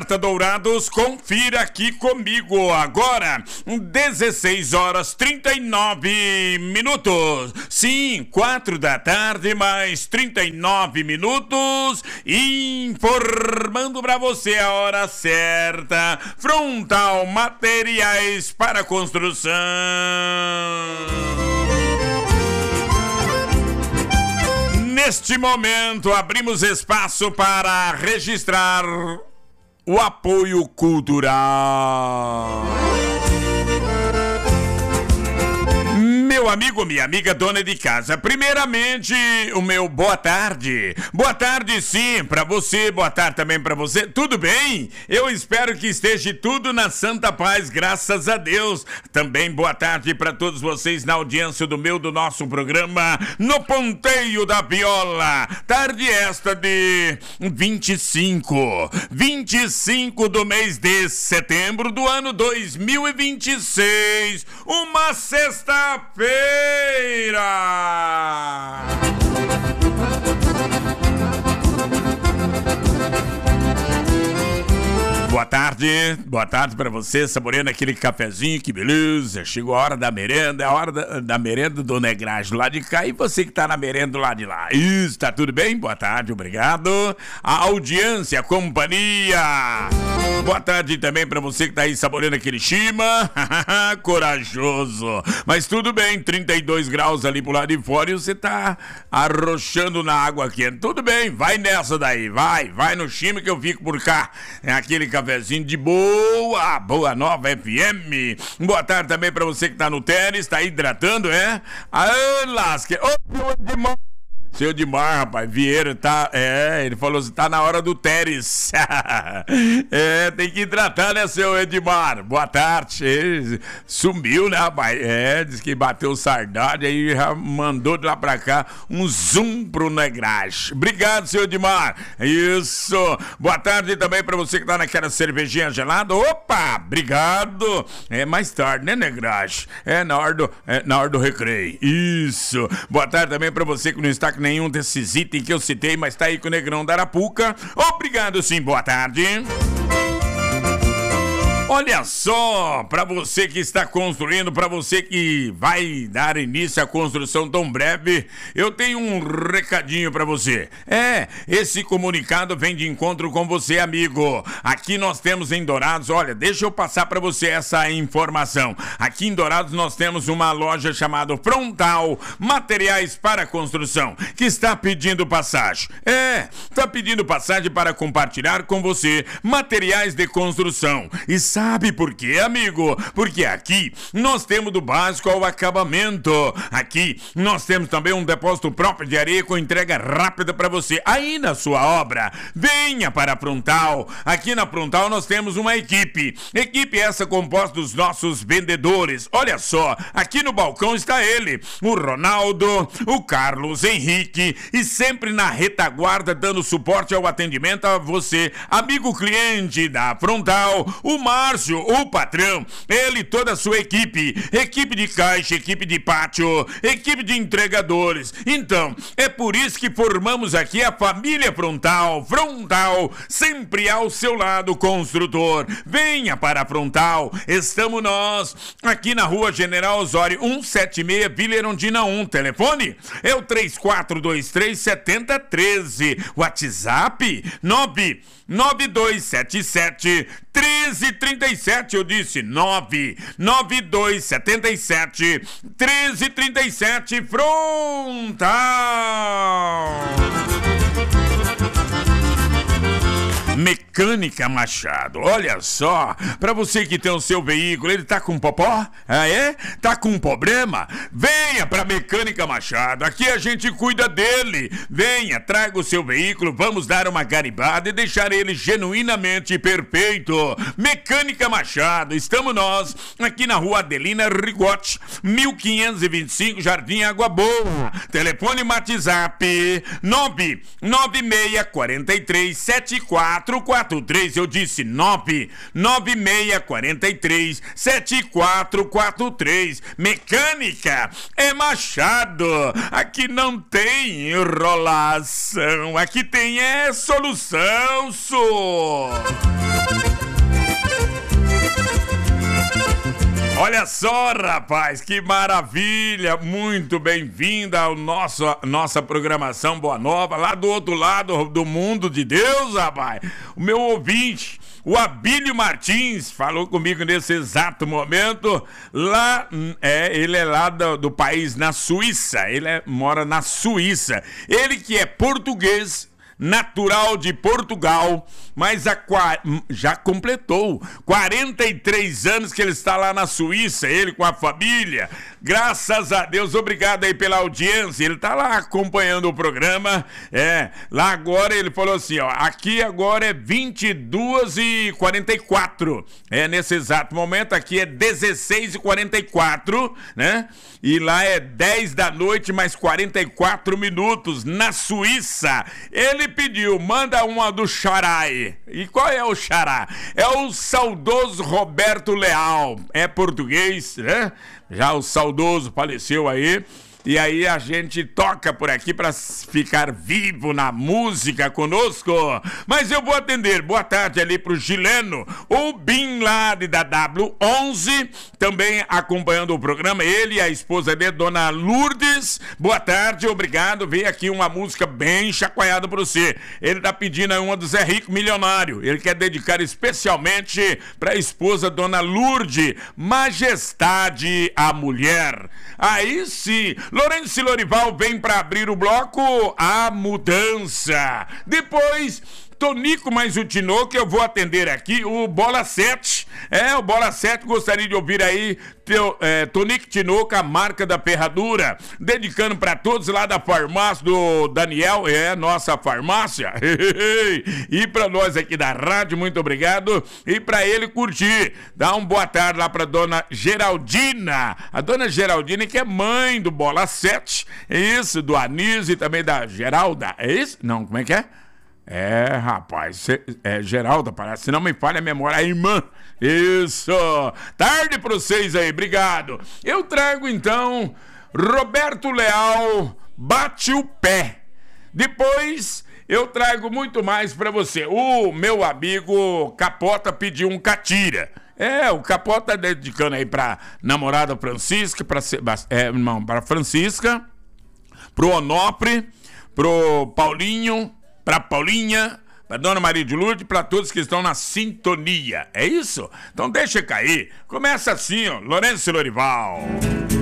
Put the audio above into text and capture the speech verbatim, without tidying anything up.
Dourados, confira aqui comigo agora, dezesseis horas trinta e nove minutos. Sim, quatro da tarde, mais trinta e nove minutos, informando pra você a hora certa. Frontal Materiais para Construção. Neste momento, abrimos espaço para registrar o apoio cultural. Meu amigo, minha amiga dona de casa, primeiramente o meu boa tarde. Boa tarde sim, pra você, boa tarde também pra você. Tudo bem? Eu espero que esteja tudo na santa paz, graças a Deus. Também boa tarde pra todos vocês na audiência do meu, do nosso programa No Ponteio da Viola. Tarde esta de vinte e cinco, vinte e cinco do mês de setembro do ano dois mil e vinte e seis, uma sexta-feira. Boa tarde, boa tarde pra você, saboreando aquele cafezinho, que beleza. Chegou a hora da merenda, é a hora da, da merenda do Negragem lá de cá e você que tá na merenda lá de lá. Isso, tá tudo bem? Boa tarde, obrigado. A audiência, a companhia. Boa tarde também pra você que tá aí saboreando aquele chima. Corajoso. Mas tudo bem, trinta e dois graus ali pro lado de fora e você tá arrochando na água quente. Tudo bem, vai nessa daí, vai, vai no chima que eu fico por cá. É aquele cafezinho de boa, boa nova F M. Boa tarde também pra você que tá no Teres, tá hidratando, é? Aê, lasque. Ô, Edmar. Seu Edmar, rapaz, Vieira, tá, é, ele falou assim, tá na hora do Teres. É, tem que hidratar, né, seu Edmar? Boa tarde. Ele sumiu, né, rapaz? É, disse que bateu saudade, aí já mandou de lá pra cá um zoom pro Negragem. Obrigado, seu Edmar. Isso. Boa tarde também pra você que tá naquela cervejinha gelada. Opa, obrigado. É mais tarde, né, Negragem? É na hora do, é, na hora do recreio. Isso. Boa tarde também pra você que não está com nenhum desses itens que eu citei, mas tá aí com o Negrão da Arapuca. Obrigado sim, boa tarde. Olha só, para você que está construindo, para você que vai dar início à construção tão breve, eu tenho um recadinho para você. É, esse comunicado vem de encontro com você, amigo. Aqui nós temos em Dourados, olha, deixa eu passar para você essa informação. Aqui em Dourados nós temos uma loja chamada Frontal Materiais para Construção, que está pedindo passagem. É, está pedindo passagem para compartilhar com você materiais de construção. E sabe por quê, amigo? Porque aqui nós temos do básico ao acabamento. Aqui nós temos também um depósito próprio de areia com entrega rápida para você aí na sua obra. Venha para a Frontal. Aqui na Frontal nós temos uma equipe. Equipe essa composta dos nossos vendedores. Olha só, aqui no balcão está ele, o Ronaldo, o Carlos Henrique, e sempre na retaguarda dando suporte ao atendimento a você, amigo cliente da Frontal, o Márcio, o patrão, ele e toda a sua equipe, equipe de caixa, equipe de pátio, equipe de entregadores. Então, é por isso que formamos aqui a família Frontal. Frontal, sempre ao seu lado, construtor. Venha para a Frontal, estamos nós, aqui na Rua General Osório, cento e setenta e seis, Vila Erundina um. Telefone é o três quatro dois três, sete zero um três. WhatsApp nove nove dois sete sete, um três três sete. Eu disse nove nove dois sete sete, um três três sete. Frontal Mecânica Machado. Olha só, pra você que tem o seu veículo, ele tá com popó? Ah, é? Tá com problema? Venha pra Mecânica Machado, aqui a gente cuida dele. Venha, traga o seu veículo, vamos dar uma garibada e deixar ele genuinamente perfeito. Mecânica Machado, estamos nós aqui na Rua Adelina Rigotti, mil quinhentos e vinte e cinco, Jardim Água Boa. Telefone WhatsApp nove nove seis quatro três sete quatro quatro quatro três. Eu disse nove nove seis quatro três sete quatro quatro três. Mecânica é Machado. Aqui não tem enrolação, aqui tem é solução, só. Olha só, rapaz, que maravilha, muito bem-vinda ao nosso nossa programação Boa Nova, lá do outro lado do mundo de Deus, rapaz. O meu ouvinte, o Abílio Martins, falou comigo nesse exato momento. Lá, é, ele é lá do, do país, na Suíça. Ele é, mora na Suíça. Ele que é português, natural de Portugal, mas a, já completou quarenta e três anos que ele está lá na Suíça, ele com a família. Graças a Deus, obrigado aí pela audiência. Ele está lá acompanhando o programa. É, lá agora ele falou assim, ó, aqui agora é vinte e duas e quarenta e quatro. É, nesse exato momento aqui é dezesseis e quarenta e quatro, né? E lá é dez da noite mais quarenta e quatro minutos na Suíça. Ele pediu, manda uma do Xará aí. E qual é o Xará? É o saudoso Roberto Leal. É português, né? Já o saudoso faleceu aí. E aí a gente toca por aqui para ficar vivo na música conosco. Mas eu vou atender. Boa tarde ali pro Gileno, o Bin lá de da W onze, também acompanhando o programa. Ele e a esposa dele, Dona Lourdes. Boa tarde, obrigado. Veio aqui uma música bem chacoalhada para você. Ele tá pedindo aí uma do Zé Rico Milionário. Ele quer dedicar especialmente para a esposa, Dona Lourdes. Majestade a mulher. Aí sim, Lourenço e Lorival vem para abrir o bloco A Mudança. Depois, Tonico mais o Tinoco, eu vou atender aqui o Bola sete. É, o Bola sete, gostaria de ouvir aí teu, é, Tonico Tinoco, a marca da ferradura, dedicando para todos lá da farmácia do Daniel, é, nossa farmácia. E para nós aqui da rádio, muito obrigado. E para ele curtir, dá um boa tarde lá para Dona Geraldina. A Dona Geraldina que é mãe do Bola sete, é isso, do Anísio e também da Geralda, é isso? Não, como é que é? É, rapaz, cê, é Geralda, parece, se não me falha a memória, a irmã. Isso, tarde pra vocês aí, obrigado. Eu trago então Roberto Leal, Bate o Pé. Depois eu trago muito mais pra você. O meu amigo Capota pediu um catira. É, o Capota tá dedicando aí pra namorada Francisca, pra, é, irmão, pra Francisca, pro Onofre, pro Paulinho, pra Paulinha, pra Dona Maria de Lourdes, pra todos que estão na sintonia. É isso? Então deixa cair. Começa assim, ó, Lourenço e Lorival.